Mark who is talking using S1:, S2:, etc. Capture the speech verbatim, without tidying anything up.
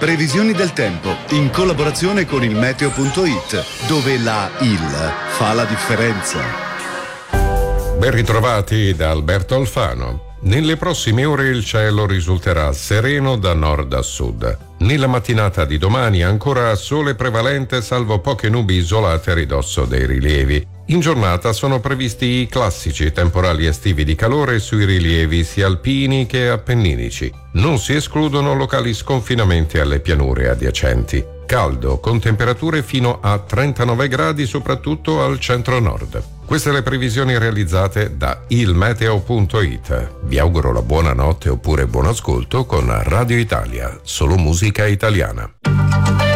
S1: Previsioni del tempo in collaborazione con il meteo punto it, dove la il fa la differenza.
S2: Ben ritrovati da Alberto Alfano. Nelle prossime ore il cielo risulterà sereno da nord a sud. Nella mattinata di domani ancora sole prevalente salvo poche nubi isolate a ridosso dei rilievi. In giornata sono previsti i classici temporali estivi di calore sui rilievi sia alpini che appenninici. Non si escludono locali sconfinamenti alle pianure adiacenti. Caldo con temperature fino a trentanove gradi soprattutto al centro-nord. Queste le previsioni realizzate da il meteo punto it. Vi auguro la buonanotte oppure buon ascolto con Radio Italia, solo musica italiana.